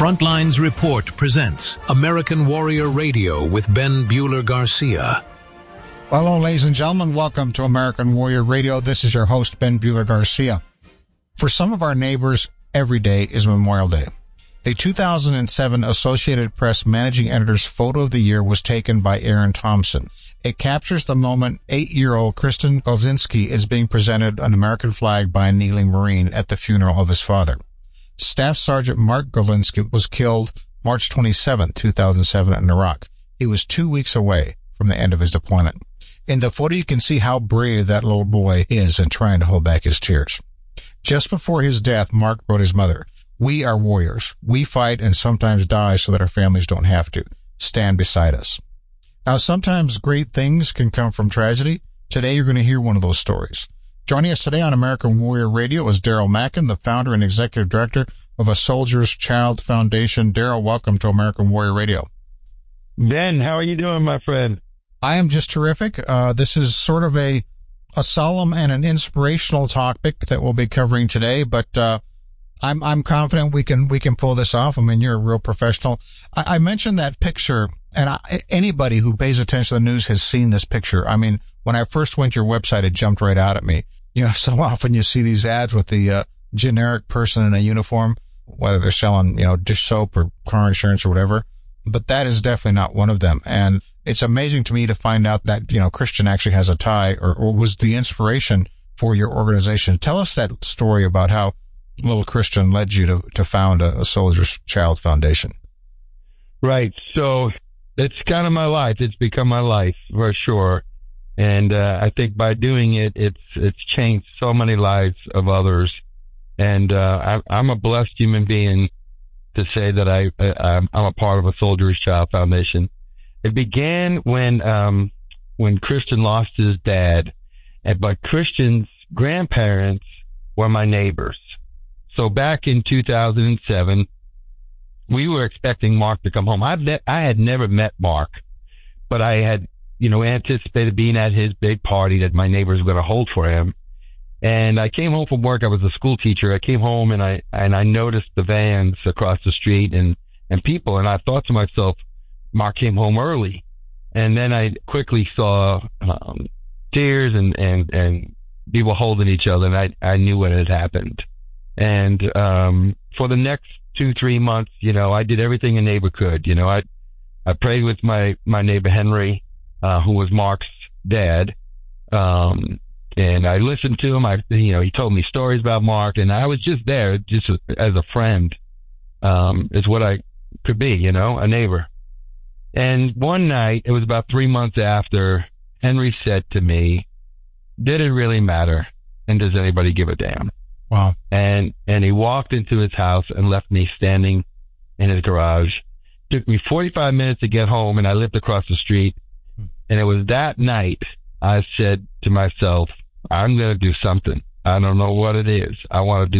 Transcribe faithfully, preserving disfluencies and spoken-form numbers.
Frontlines Report presents American Warrior Radio with Ben Bueller Garcia. Hello, ladies and gentlemen. Welcome to American Warrior Radio. This is your host, Ben Bueller Garcia. For some of our neighbors, every day is Memorial Day. The two thousand seven Associated Press Managing Editor's Photo of the Year was taken by Aaron Thompson. It captures the moment eight-year-old Kristen Golzinski is being presented an American flag by a kneeling Marine at the funeral of his father. Staff Sergeant Mark Golzinski was killed March twenty-seventh, two thousand seven in Iraq. He was two weeks away from the end of his deployment. In the photo, you can see how brave that little boy is in trying to hold back his tears. Just before his death, Mark wrote his mother, "We are warriors. We fight and sometimes die so that our families don't have to. Stand beside us." Now, sometimes great things can come from tragedy. Today, you're going to hear one of those stories. Joining us today on American Warrior Radio is Daryl Mackin, the founder and executive director of A Soldier's Child Foundation. Daryl, welcome to American Warrior Radio. Ben, how are you doing, my friend? I am just terrific. Uh, this is sort of a, a solemn and an inspirational topic that we'll be covering today, but uh, I'm I'm confident we can we can pull this off. I mean, you're a real professional. I, I mentioned that picture, and I, anybody who pays attention to the news has seen this picture. I mean, when I first went to your website, it jumped right out at me. You know, so often you see these ads with the uh, generic person in a uniform, whether they're selling, you know, dish soap or car insurance or whatever. But that is definitely not one of them. And it's amazing to me to find out that, you know, Christian actually has a tie or, or was the inspiration for your organization. Tell us that story about how little Christian led you to, to found a, a Soldier's Child Foundation. Right. So it's kind of my life. It's become my life for sure. And uh, I think by doing it, it's it's changed so many lives of others. And uh, I, I'm a blessed human being to say that I, I I'm a part of a Soldier's Child Foundation. It began when um when Christian lost his dad, and but Christian's grandparents were my neighbors. So back in two thousand seven, we were expecting Mark to come home. I met, I had never met Mark, but I had, you know, anticipated being at his big party that my neighbors were going to hold for him. And I came home from work. I was a school teacher. I came home and I, and I noticed the vans across the street and, and people. And I thought to myself, Mark came home early. And then I quickly saw, um, tears and, and, and people holding each other. And I, I knew what had happened. And, um, for the next two, three months, you know, I did everything a neighbor could. You know, I, I prayed with my, my neighbor Henry, Uh, who was Mark's dad, um, and I listened to him. I, you know, he told me stories about Mark, and I was just there, just as a friend, um, is what I could be, you know, a neighbor. And one night, it was about three months after, Henry said to me, "Did it really matter? And does anybody give a damn?" Wow. And and he walked into his house and left me standing in his garage. It took me forty-five minutes to get home, and I lived across the street. And it was that night I said to myself, I'm going to do something. I don't know what it is. I want to do